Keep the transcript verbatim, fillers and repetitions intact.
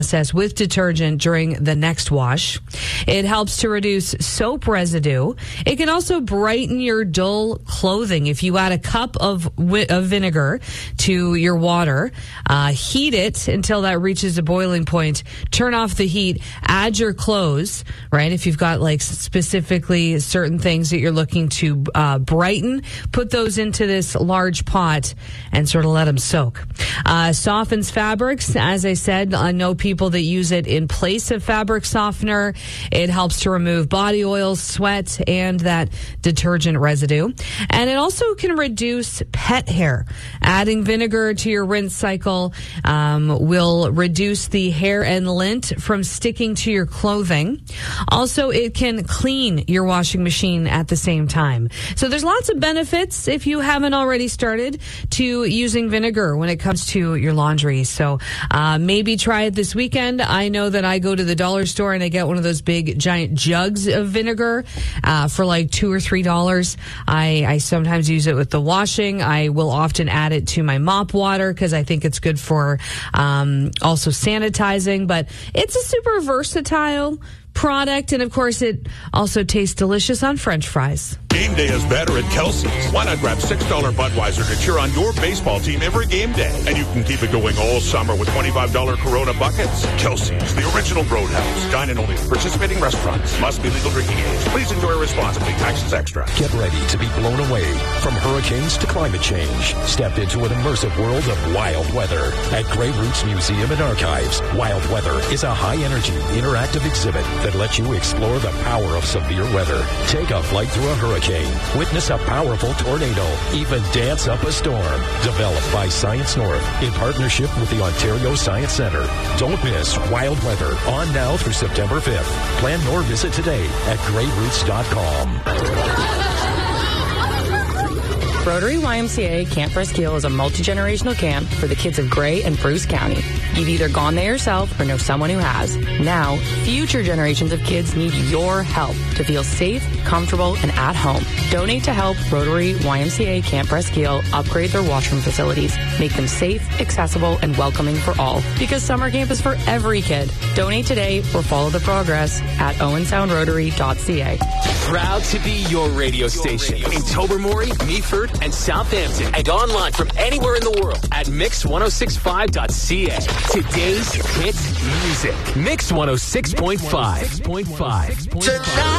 process with detergent during the next wash. It helps to reduce soap residue. It can also brighten your dull clothing. If you add a cup of, wi- of vinegar to your water, uh, heat it until that reaches a boiling point, turn off the heat, add your clothes, right? If you've got like specifically certain things that you're looking to uh, brighten, put those into this large pot and sort of let them soak. Uh, softens fabrics. As I said, I know people that use it in place of fabric softener. It helps to remove body oil, sweat, and that detergent residue. And it also can reduce pet hair. Adding vinegar to your rinse cycle um, will reduce the hair and lint from sticking to your clothing. Also, it can clean your washing machine at the same time. So there's lots of benefits if you haven't already started to using vinegar when it comes to your laundry. So uh, maybe try it this weekend. I know that I go to the dollar store and I get one of those big giant jugs of vinegar uh, for like two or three dollars. I, I sometimes use it with the washing. I will often add it to my mop water because I think it's good for um, also sanitizing. But it's a super versatile product, and of course it also tastes delicious on French fries. Game day is better at Kelsey's. Why not grab six dollars Budweiser to cheer on your baseball team every game day? And you can keep it going all summer with twenty-five dollars Corona buckets. Kelsey's, the original Roadhouse. Dine in only at participating restaurants. Must be legal drinking age. Please enjoy responsibly. Taxes extra. Get ready to be blown away from hurricanes to climate change. Step into an immersive world of wild weather at Grey Roots Museum and Archives. Wild Weather is a high-energy, interactive exhibit that lets you explore the power of severe weather. Take a flight through a hurricane. Witness a powerful tornado. Even dance up a storm. Developed by Science North in partnership with the Ontario Science Centre. Don't miss Wild Weather on now through September fifth. Plan your visit today at grey roots dot com. Rotary Y M C A Camp Presqu'île is a multi-generational camp for the kids of Grey and Bruce County. You've either gone there yourself or know someone who has. Now, future generations of kids need your help to feel safe, comfortable, and at home. Donate to help Rotary Y M C A Camp Presqu'île upgrade their washroom facilities, make them safe, accessible, and welcoming for all. Because summer camp is for every kid. Donate today or follow the progress at owen sound rotary dot c a. Proud to be your radio station in Tobermory, Meaford, and Southampton, and online from anywhere in the world at mix ten sixty-five dot c a. Today's hit music. Mix one oh six point five.